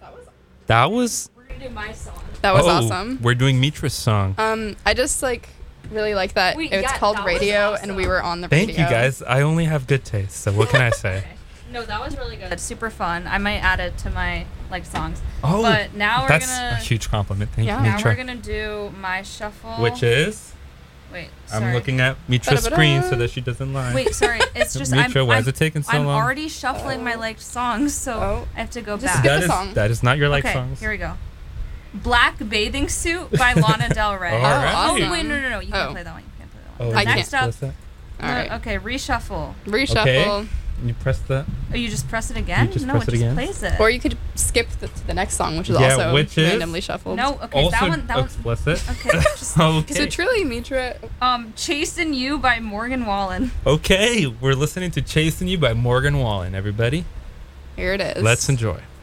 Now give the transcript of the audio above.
That was We're gonna do my song. That was awesome. We're doing Mitra's song. I just really like that. Wait, It's yeah, called that was Radio, awesome. and we were on the Thank radio. you guys. I only have good taste, so what can I say? No, that was really good. It's super fun. I might add it to my songs. Oh, but now we're that's gonna. a huge compliment. Thank Yeah. you, Now Mitra. we're gonna do my shuffle. Which is? Wait, sorry. I'm looking at Mitra's Ba-da-ba-da. screen so that she doesn't lie. Wait, sorry. It's just Mitra, why is it taking so I'm long? already shuffling my liked songs, so I have to go Just back. skip That the is song. that is not your like Okay, songs. here we go. Black Bathing Suit by Lana Del Rey. All right. Oh, wait, no. You can't play that one. You can't play that one. Oh, I Next can't. up. What's that? All right. Okay, reshuffle. Reshuffle. Okay. You press that. Oh, you just press it again? You just no, press it it just again? plays it. Or you could skip to the next song, which is Yeah, also which is? randomly shuffled. No, okay, Also that one's explicit. okay. Just, Okay. So truly, Mitra. Chasing You by Morgan Wallen. Okay, we're listening to Chasing You by Morgan Wallen, everybody. Here it is. Let's enjoy.